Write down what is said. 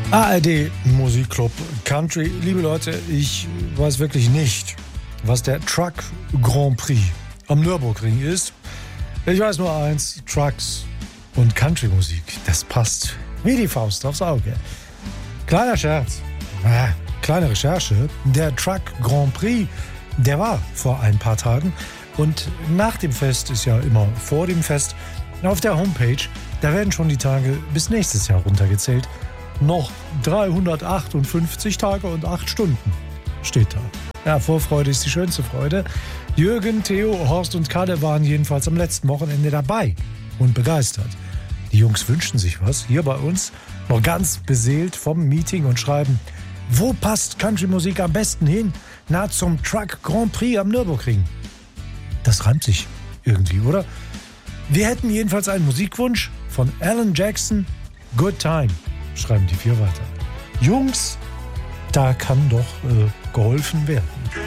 ARD Musikclub Country. Liebe Leute, ich weiß wirklich nicht, was der Truck Grand Prix am Nürburgring ist. Ich weiß nur eins: Trucks und Country-Musik, das passt wie die Faust aufs Auge. Kleiner Scherz, kleine Recherche. Der Truck Grand Prix, der war vor ein paar Tagen. Und nach dem Fest ist ja immer vor dem Fest. Auf der Homepage, da werden schon die Tage bis nächstes Jahr runtergezählt. Noch 358 Tage und 8 Stunden steht da. Ja, Vorfreude ist die schönste Freude. Jürgen, Theo, Horst und Kalle waren jedenfalls am letzten Wochenende dabei und begeistert. Die Jungs wünschen sich was, hier bei uns, noch ganz beseelt vom Meeting und schreiben: Wo passt Country-Musik am besten hin? Na, zum Truck Grand Prix am Nürburgring. Das reimt sich irgendwie, oder? Wir hätten jedenfalls einen Musikwunsch von Alan Jackson. Good Time, schreiben die 4 weiter. Jungs, da kann doch geholfen werden.